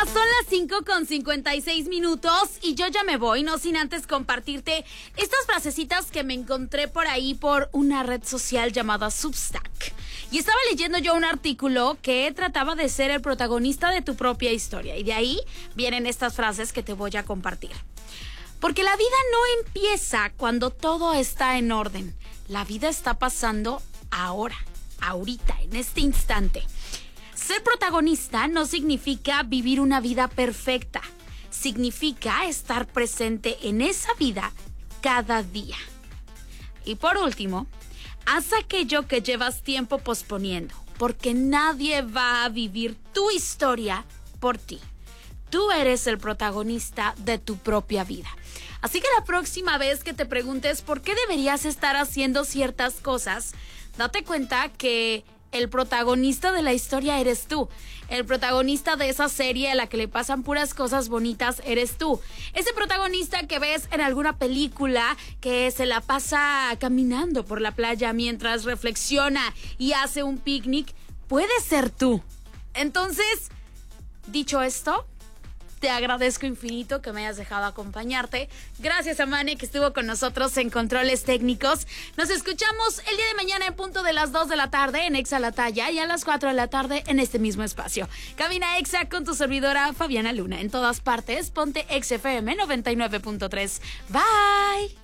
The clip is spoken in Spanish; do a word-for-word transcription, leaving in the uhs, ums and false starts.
Son las cinco con cincuenta y seis minutos y yo ya me voy, no sin antes compartirte estas frasecitas que me encontré por ahí por una red social llamada Substack. Y estaba leyendo yo un artículo que trataba de ser el protagonista de tu propia historia. Y de ahí vienen estas frases que te voy a compartir. Porque la vida no empieza cuando todo está en orden. La vida está pasando ahora, ahorita, en este instante. Ser protagonista no significa vivir una vida perfecta. Significa estar presente en esa vida cada día. Y por último, haz aquello que llevas tiempo posponiendo, porque nadie va a vivir tu historia por ti. Tú eres el protagonista de tu propia vida. Así que la próxima vez que te preguntes por qué deberías estar haciendo ciertas cosas, date cuenta que el protagonista de la historia eres tú. El protagonista de esa serie a la que le pasan puras cosas bonitas eres tú. Ese protagonista que ves en alguna película que se la pasa caminando por la playa mientras reflexiona y hace un picnic, puede ser tú. Entonces, dicho esto, te agradezco infinito que me hayas dejado acompañarte. Gracias a Mane, que estuvo con nosotros en Controles Técnicos. Nos escuchamos el día de mañana en punto de las dos de la tarde en Exa La Talla y a las cuatro de la tarde en este mismo espacio. Cabina Exa con tu servidora Fabiana Luna. En todas partes, ponte Exa F M noventa y nueve punto tres. Bye.